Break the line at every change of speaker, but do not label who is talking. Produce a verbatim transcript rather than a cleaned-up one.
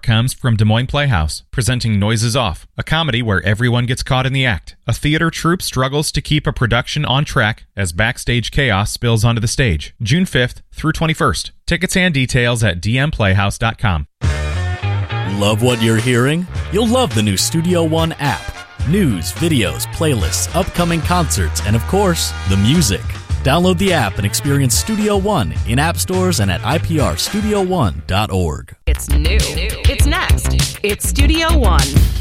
Comes from Des Moines Playhouse, presenting Noises Off, a comedy where everyone gets caught in the act. A theater troupe struggles to keep a production on track as backstage chaos spills onto the stage. June fifth through twenty-first. Tickets and details at d m playhouse dot com.
Love what you're hearing? You'll love the new Studio One app. News, videos, playlists, upcoming concerts, and of course, the music. Download the app and experience Studio One in app stores and at i p r studio one dot org.
It's new. It's next. It's Studio One.